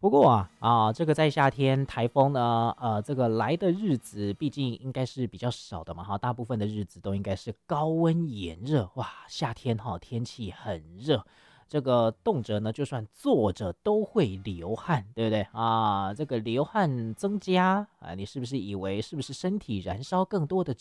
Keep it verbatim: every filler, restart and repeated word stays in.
不过啊啊，这个在夏天台风呢，呃，这个来的日子毕竟应该是比较少的嘛，哈，大部分的日子都应该是高温炎热，哇，夏天哈天气很热，这个动辄呢，就算坐着都会流汗，对不对啊？这个流汗增加啊，你是不是以为是不是身体燃烧更多的